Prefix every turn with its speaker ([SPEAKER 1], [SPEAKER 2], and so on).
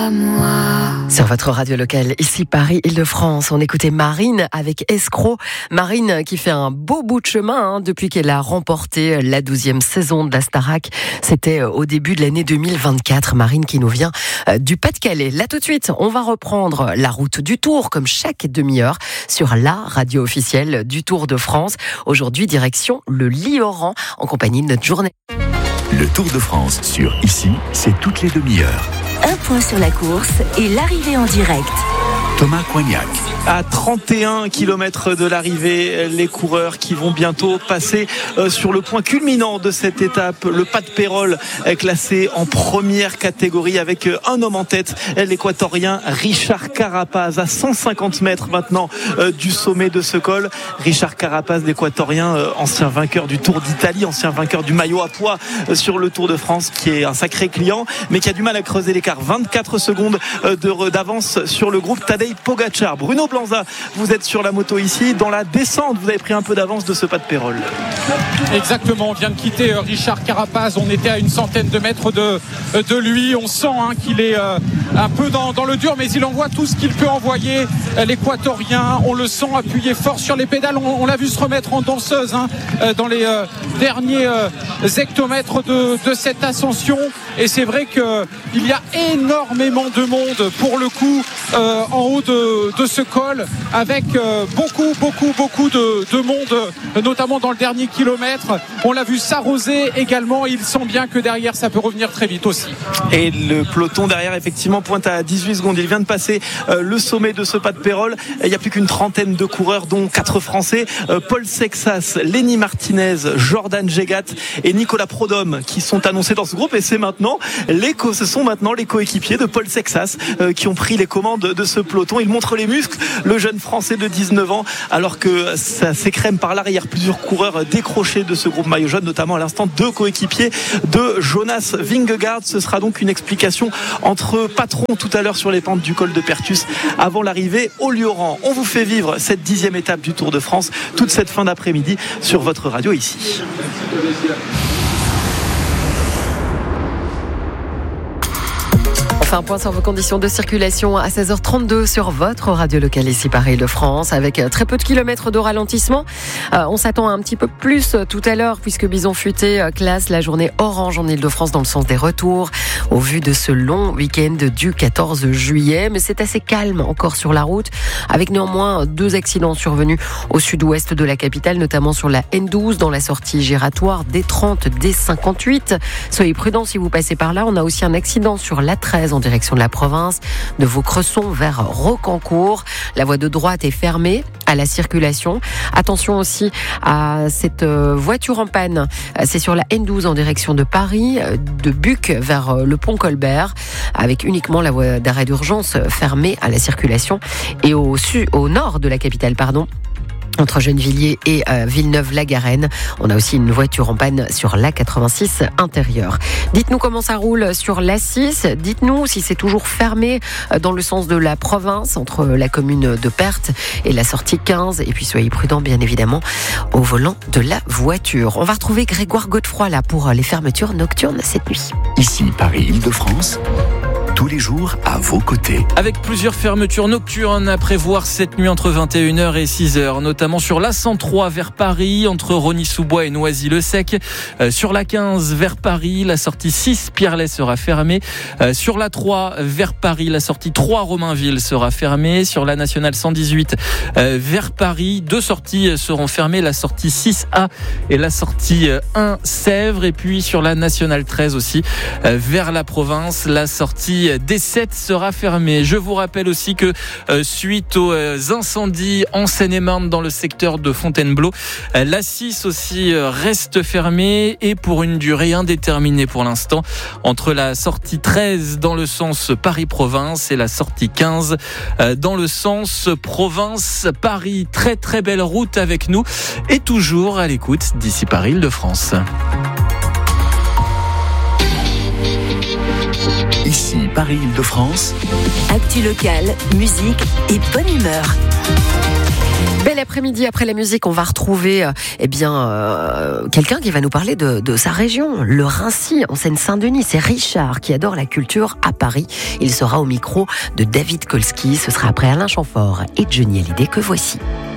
[SPEAKER 1] à moi.
[SPEAKER 2] Sur votre radio locale, ici Paris, Île-de-France, on écoutait Marine avec Escroc. Marine qui fait un beau bout de chemin depuis qu'elle a remporté la 12e saison de la Starac. C'était au début de l'année 2024. Marine qui nous vient du Pas-de-Calais. Là tout de suite, on va reprendre la route du Tour comme chaque demi-heure sur la radio officielle du Tour de France. Aujourd'hui, direction le Lit-Oran en compagnie de notre journée.
[SPEAKER 3] Le Tour de France sur Ici, c'est toutes les demi-heures.
[SPEAKER 4] Un point sur la course et l'arrivée en direct.
[SPEAKER 3] Thomas Coignac.
[SPEAKER 5] À 31 km de l'arrivée, les coureurs qui vont bientôt passer sur le point culminant de cette étape. Le Pas de Pérol est classé en première catégorie avec un homme en tête, l'équatorien Richard Carapaz, à 150 mètres maintenant du sommet de ce col. Richard Carapaz, l'équatorien, ancien vainqueur du Tour d'Italie, ancien vainqueur du maillot à pois sur le Tour de France, qui est un sacré client, mais qui a du mal à creuser l'écart. 24 secondes d'avance sur le groupe Tadej Pogačar. Bruno Blanza, vous êtes sur la moto ici. Dans la descente, vous avez pris un peu d'avance de ce Pas de Pérol.
[SPEAKER 6] Exactement, on vient de quitter Richard Carapaz. On était à une centaine de mètres de lui. On sent qu'il est un peu dans le dur, mais il envoie tout ce qu'il peut envoyer. L'équatorien, on le sent appuyer fort sur les pédales. On l'a vu se remettre en danseuse dans les derniers hectomètres de cette ascension. Et c'est vrai qu'il y a énormément de monde pour le coup en haut de ce col, avec beaucoup de monde, notamment dans le dernier kilomètre. On l'a vu s'arroser également. Il sent bien que derrière ça peut revenir très vite aussi.
[SPEAKER 5] Et le peloton derrière effectivement pointe à 18 secondes. Il vient de passer le sommet de ce Pas de Pérol. Il n'y a plus qu'une trentaine de coureurs, dont 4 Français, Paul Sexas, Lenny Martinez, Jordan Jegat et Nicolas Prodhomme, qui sont annoncés dans ce groupe. Et ce sont maintenant les coéquipiers de Paul Sexas qui ont pris les commandes de ce peloton. Il montre les muscles, le jeune Français de 19 ans, alors que ça s'écrème par l'arrière. Plusieurs coureurs décrochés de ce groupe maillot jaune, notamment à l'instant 2 coéquipiers de Jonas Vingegaard. Ce sera donc une explication entre patrons tout à l'heure sur les pentes du col de Pertus avant l'arrivée au Lit-Oran. On vous fait vivre cette 10e étape du Tour de France toute cette fin d'après-midi sur votre radio ici.
[SPEAKER 2] Enfin, un point sur vos conditions de circulation à 16h32 sur votre radio locale ici Paris Île-de-France, avec très peu de kilomètres de ralentissement. On s'attend à un petit peu plus tout à l'heure, puisque Bison Futé classe la journée orange en Île-de-France dans le sens des retours, au vu de ce long week-end du 14 juillet. Mais c'est assez calme encore sur la route, avec néanmoins 2 accidents survenus au sud-ouest de la capitale, notamment sur la N12 dans la sortie giratoire D30, D58. Soyez prudents si vous passez par là. On a aussi un accident sur l'A13 en direction de la province, de Vaucresson vers Rocancourt. La voie de droite est fermée à la circulation. Attention aussi à cette voiture en panne. C'est sur la N12 en direction de Paris, de Buc vers le pont Colbert, avec uniquement la voie d'arrêt d'urgence fermée à la circulation. Et au nord de la capitale, entre Gennevilliers et Villeneuve-la-Garenne. On a aussi une voiture en panne sur l'A86 intérieure. Dites-nous comment ça roule sur l'A6. Dites-nous si c'est toujours fermé dans le sens de la province, entre la commune de Perthes et la sortie 15. Et puis soyez prudents, bien évidemment, au volant de la voiture. On va retrouver Grégoire Godefroy là pour les fermetures nocturnes cette nuit.
[SPEAKER 3] Ici, Paris, Île-de-France. Tous les jours à vos côtés.
[SPEAKER 7] Avec plusieurs fermetures nocturnes à prévoir cette nuit entre 21h et 6h, notamment sur l'A103 vers Paris, entre Rosny-sous-Bois et Noisy-le-Sec. Sur l'A15 vers Paris, la sortie 6 Pierrelet sera fermée. Sur l'A3 vers Paris, la sortie 3 Romainville sera fermée. Sur la nationale 118 vers Paris, 2 sorties seront fermées, la sortie 6A et la sortie 1 Sèvres. Et puis sur la nationale 13 aussi vers la province, la sortie D7 sera fermée. Je vous rappelle aussi que suite aux incendies en Seine-et-Marne dans le secteur de Fontainebleau, l'A6 aussi reste fermée et pour une durée indéterminée pour l'instant, entre la sortie 13 dans le sens Paris-Province et la sortie 15 dans le sens Province-Paris. Très très belle route avec nous et toujours à l'écoute d'ici Paris Île-de-France.
[SPEAKER 3] Ici, Paris Île-de-France.
[SPEAKER 4] Actu locale, musique et bonne humeur.
[SPEAKER 2] Bel après-midi, après la musique, on va retrouver quelqu'un qui va nous parler de sa région, le Raincy, en Seine-Saint-Denis. C'est Richard qui adore la culture à Paris. Il sera au micro de David Kolski. Ce sera après Alain Chamfort et Johnny Hallyday que voici.